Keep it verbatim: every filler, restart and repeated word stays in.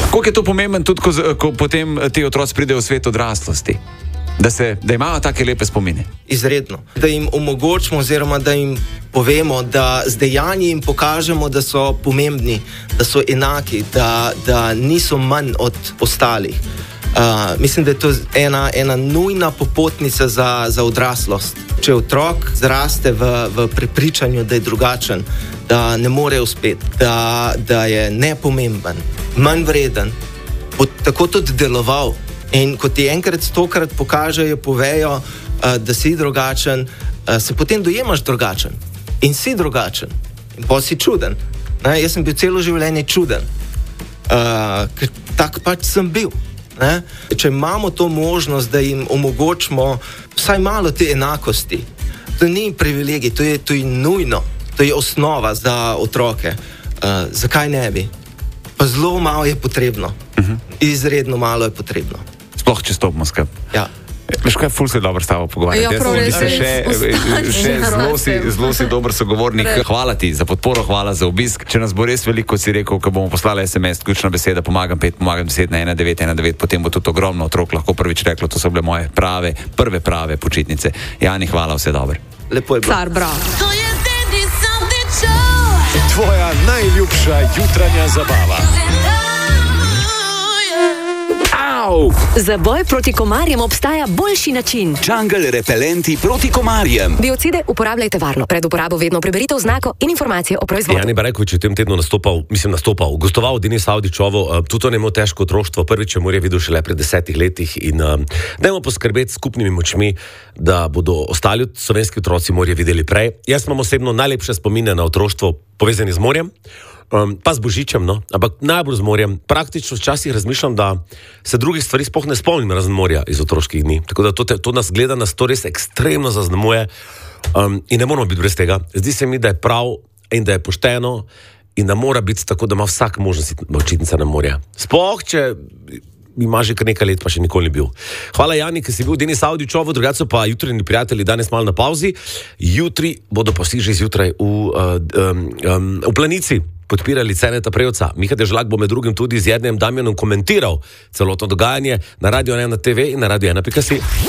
Koliko je to pomemben tudi, ko, ko potem ti otroci pridejo v svet odraslosti? Da, se, da imajo take lepe spomine. Izredno. Da jim omogočimo oziroma da jim povemo, da z dejanji jim pokažemo, da so pomembni, da so enaki, da, da niso manj od ostalih. Uh, mislim, da je to ena, ena nujna popotnica za, za odraslost. Če otrok zraste v, v prepričanju, da je drugačen, da ne more uspeti, da, da je nepomemben, manj vreden, bo tako tudi deloval. In ko ti enkrat stokrat pokažejo, povejo, uh, da si drugačen, uh, se potem dojemaš drugačen. In si drugačen. In pa si čuden. Ne? Jaz sem bil celo življenje čuden. Uh, ker tak pač sem bil. Ne? Če imamo to možnost, da jim omogočimo vsaj malo te enakosti, to ni privilegij, to je, to je nujno, to je osnova za otroke. Uh, zakaj ne bi? Pa zelo malo je potrebno. Uh-huh. Izredno malo je potrebno. Sploh če stopimo skup. Ja. Veš kaj, ful se dobro s tabo pogovarjati. Ja, prav res, se še, res, še zelo, si, zelo si dober sogovornik. Hvala ti za podporo, hvala za obisk. Če nas bo res veliko, si rekel, ko bomo poslali es em es, ključna beseda, pomagam pet, pomagam deset na ena devet ena devet, potem bo tudi ogromno otrok lahko prvič reklo, to so bile moje prave, prve prave počitnice. Jani, hvala, vse dobro. Lepo je bilo. Car, bravo. Tvoja najljubša jutranja zabava. Za boj proti komarjem obstaja boljši način. Jungle repelenti proti komarjem. Biocide uporabljajte varno. Pred uporabo vedno preberite oznako in informacije o proizvodu. Jani Barekovič je v tem tednu nastopal, mislim nastopal, gostoval Denis Avdićovo, uh, tudi on je imel težko otroštvo, prvič je Morje videl šele pred desetih letih in uh, dajmo poskrbeti skupnimi močmi, da bodo ostali slovenski otroci Morje videli prej. Jaz imam osebno najlepše spomine na otroštvo povezane z morjem. Um, pa z Božičem, no, ampak najbolj z morjem. Praktično včasih razmišljam, da se drugih stvari sploh ne spomnim razen morja iz otroških dni. Tako da to, te, to nas gleda, nas to res ekstremno zaznamuje um, in ne moramo biti brez tega. Zdi se mi, da je prav in da je pošteno in da mora biti tako, da ima vsak možnost očitnica na morje. Sploh, če ima že kar nekaj let, pa še nikoli ni bil. Hvala, Jani, ki si bil Denis Avdićovo, drugače pa jutranji prijatelji danes malo na pauzi. Jutri bodo pa vsi že zjutraj v, uh, um, um, v Planici podpirali Ceneta Prevca. Miha Dežlak bo med drugim tudi z Jernejem Damjanom komentiral celotno dogajanje na Radio ena te ve in na radio ena pika si.